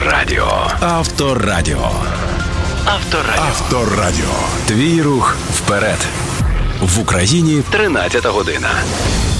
Авторадіо. Авторадіо. Авторадіо. Авторадіо. Твій рух вперед. В Україні 13 година.